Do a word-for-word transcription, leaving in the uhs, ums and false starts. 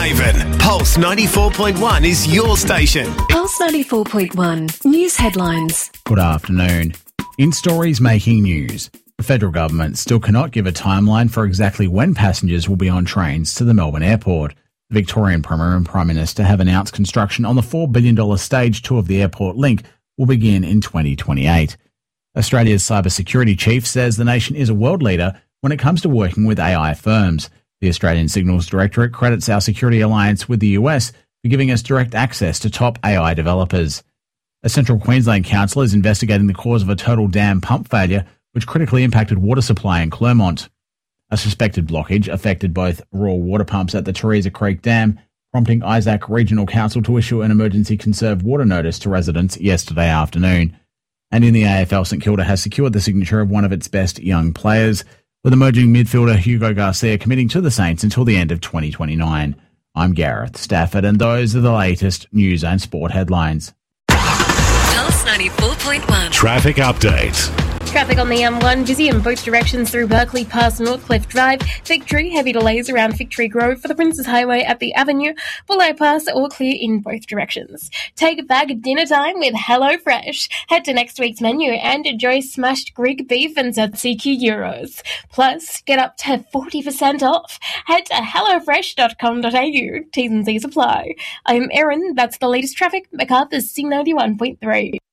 Haven, Pulse ninety-four point one is your station. Pulse ninety-four point one, news headlines. Good afternoon. In stories making news, the federal government still cannot give a timeline for exactly when passengers will be on trains to the Melbourne airport. The Victorian Premier and Prime Minister have announced construction on the four billion dollars Stage two of the airport link will begin in twenty twenty-eight. Australia's cybersecurity chief says the nation is a world leader when it comes to working with A I firms. The Australian Signals Directorate credits our security alliance with the U S for giving us direct access to top A I developers. A Central Queensland council is investigating the cause of a total dam pump failure which critically impacted water supply in Clermont. A suspected blockage affected both raw water pumps at the Teresa Creek Dam, prompting Isaac Regional Council to issue an emergency conserved water notice to residents yesterday afternoon. And in the A F L, St Kilda has secured the signature of one of its best young players, with emerging midfielder Hugo Garcia committing to the Saints until the end of twenty twenty-nine. I'm Gareth Stafford, and those are the latest news and sport headlines. Pulse ninety-four point one. Traffic update. Traffic on the M one, busy in both directions through Berkeley past Northcliffe Drive. Victory, heavy delays around Victory Grove for the Princes Highway at the Avenue. Bulleye Pass, all clear in both directions. Take a bag of dinner time with HelloFresh. Head to next week's menu and enjoy smashed Greek beef and tzatziki gyros. Plus, get up to forty percent off. Head to hello fresh dot com dot a u. T's and C's apply. I'm Erin, that's the latest traffic. MacArthur's C ninety-one point three.